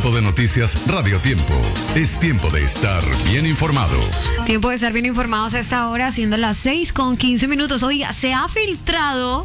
Tiempo de noticias Radio Tiempo. Es tiempo de estar bien informados. Tiempo de estar bien informados a esta hora, siendo las 6:15. Oiga, se ha filtrado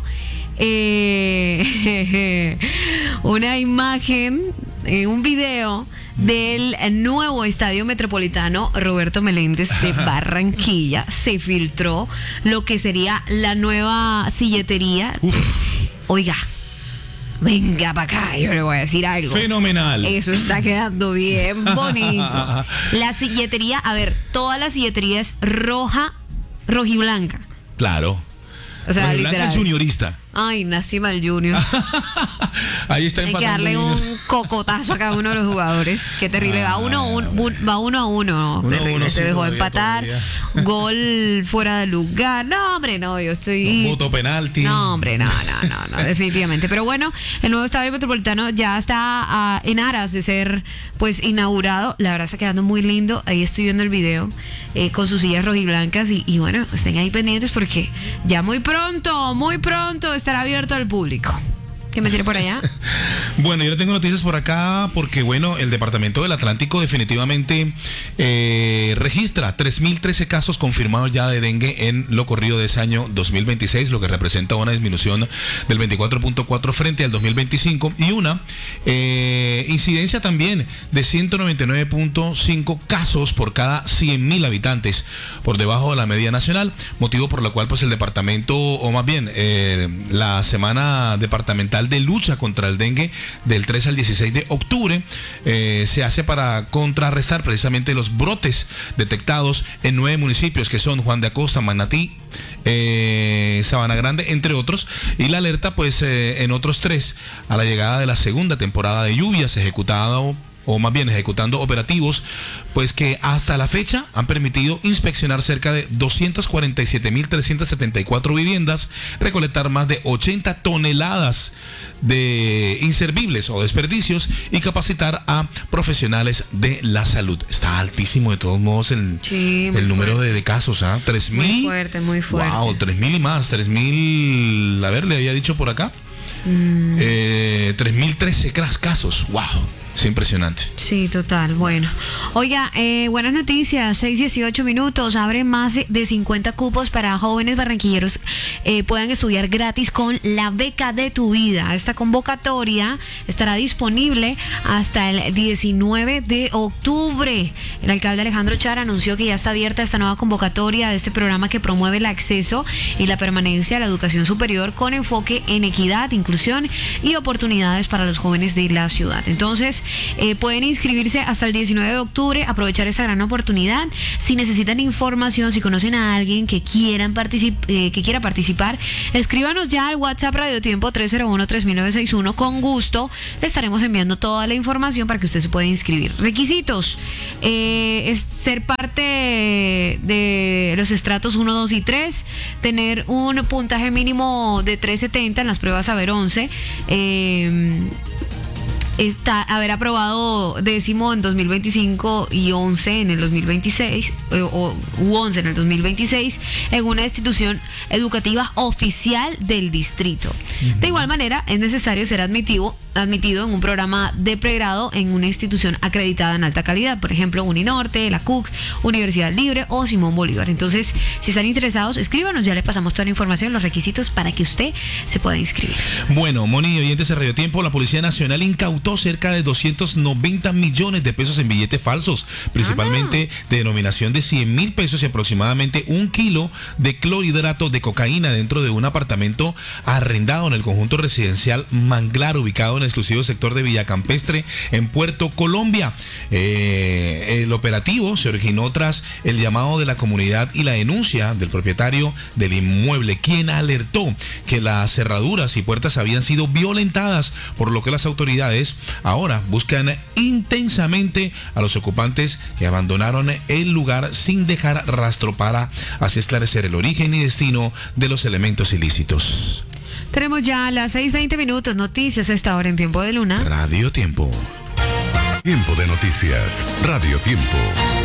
una imagen, un video del nuevo Estadio Metropolitano Roberto Meléndez de Barranquilla. Se filtró lo que sería la nueva silletería. Oiga, venga para acá, yo le voy a decir algo. Fenomenal. Eso está quedando bien bonito. La silletería, a ver, toda la silletería es rojiblanca. Claro. O sea, Blanca literal. es juniorista. Ay, Nástima el Junior. Ahí está Hay que empatando. darle un cocotazo a cada uno de los jugadores. Qué terrible. Va uno a uno. Terrible. Se dejó empatar. Gol fuera de lugar. No, hombre, no. Yo estoy. Voto penalti. No, hombre, no. Definitivamente. Pero bueno, el nuevo Estadio Metropolitano ya está en aras de ser, pues, inaugurado. La verdad está quedando muy lindo. Ahí estoy viendo el video con sus sillas rojiblancas. Y bueno, estén ahí pendientes porque ya muy pronto estará abierto al público. ¿Qué me tiene por allá? Bueno, yo le tengo noticias por acá porque, bueno, el Departamento del Atlántico definitivamente registra 3.013 casos confirmados ya de dengue en lo corrido de ese año 2026, lo que representa una disminución del 24.4 frente al 2025 y una incidencia también de 199.5 casos por cada 100.000 habitantes, por debajo de la media nacional, motivo por la cual pues el departamento, o más bien la semana departamental de lucha contra el dengue del 3 al 16 de octubre se hace para contrarrestar precisamente los brotes detectados en 9 municipios que son Juan de Acosta, Manatí, Sabana Grande, entre otros, y la alerta pues en otros 3 a la llegada de la segunda temporada de lluvias ejecutando operativos, pues que hasta la fecha han permitido inspeccionar cerca de 247.374 viviendas, recolectar más de 80 toneladas de inservibles o desperdicios y capacitar a profesionales de la salud. Está altísimo de todos modos el número de casos, ¿ah? 3.000. Muy fuerte. Wow, 3.000 y más, 3.000, a ver, le había dicho por acá. 3.013 casos, wow. Es impresionante. Sí, total. Bueno. Oiga, buenas noticias. 6:18. Abren más de 50 cupos para jóvenes barranquilleros puedan estudiar gratis con la beca de tu vida. Esta convocatoria estará disponible hasta el 19 de octubre. El alcalde Alejandro Char anunció que ya está abierta esta nueva convocatoria de este programa que promueve el acceso y la permanencia a la educación superior con enfoque en equidad, inclusión y oportunidades para los jóvenes de la ciudad. Entonces, pueden inscribirse hasta el 19 de octubre, aprovechar esa gran oportunidad. Si necesitan información, si conocen a alguien que quiera participar, escríbanos ya al WhatsApp Radio Tiempo 301-3961. Con gusto le estaremos enviando toda la información para que usted se pueda inscribir. Requisitos: es ser parte de los estratos 1, 2 y 3, tener un puntaje mínimo de 370 en las pruebas Saber 11, haber aprobado 10º en 2025 y 11 en el 2026 u 11 en el 2026 en una institución educativa oficial del distrito. De igual manera, es necesario ser admitido en un programa de pregrado en una institución acreditada en alta calidad, por ejemplo Uninorte, la CUC, Universidad Libre o Simón Bolívar. Entonces, si están interesados, escríbanos, ya le pasamos toda la información, los requisitos para que usted se pueda inscribir. Bueno, Moni, oyentes de Radio Tiempo, la Policía Nacional incautó cerca de 290 millones de pesos en billetes falsos, principalmente de denominación de 100.000 pesos y aproximadamente 1 kilo de clorhidrato de cocaína dentro de un apartamento arrendado en el conjunto residencial Manglar, ubicado en el exclusivo sector de Villa Campestre, en Puerto Colombia. El operativo se originó tras el llamado de la comunidad y la denuncia del propietario del inmueble, quien alertó que las cerraduras y puertas habían sido violentadas, por lo que las autoridades ahora buscan intensamente a los ocupantes que abandonaron el lugar sin dejar rastro para así esclarecer el origen y destino de los elementos ilícitos. Tenemos ya las 6:20, noticias a esta hora en Tiempo de Luna. Radio Tiempo. Tiempo de noticias. Radio Tiempo.